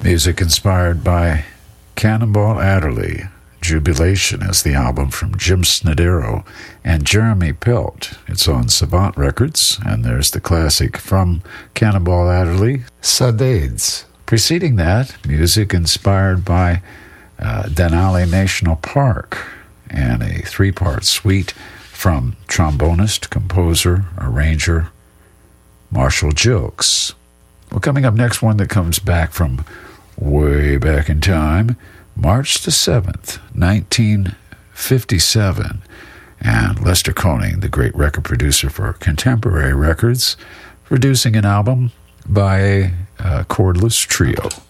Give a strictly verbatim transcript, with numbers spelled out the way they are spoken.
Music inspired by Cannonball Adderley. Jubilation is the album from Jim Snodero and Jeremy Pelt. It's on Savant Records, and there's the classic from Cannonball Adderley, Saudades. Preceding that, music inspired by uh, Denali National Park and a three-part suite from trombonist, composer, arranger Marshall Gilks. Well, coming up next, one that comes back from way back in time, March the seventh, nineteen fifty-seven, and Lester Koning, the great record producer for Contemporary Records, producing an album by a uh, cordless trio.